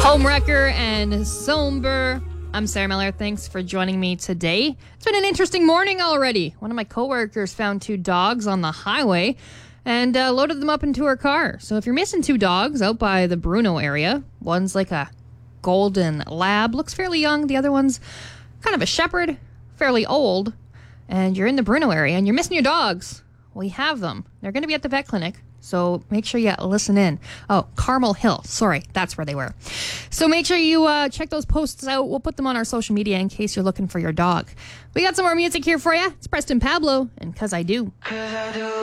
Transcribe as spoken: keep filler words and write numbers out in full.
Homewrecker and Somber. I'm Sarah Miller. Thanks for joining me today. It's been an interesting morning already. One of my coworkers found two dogs on the highway and uh, loaded them up into her car. So if you're missing two dogs out by the Bruno area, one's like a golden lab, looks fairly young. The other one's kind of a shepherd, fairly old. And you're in the Bruno area and you're missing your dogs. We have them. They're going to be at the vet clinic. So make sure you listen in. Oh, Carmel Hill. Sorry, that's where they were. So make sure you uh, check those posts out. We'll put them on our social media in case you're looking for your dog. We got some more music here for you. It's Preston Pablo and 'Cause I Do.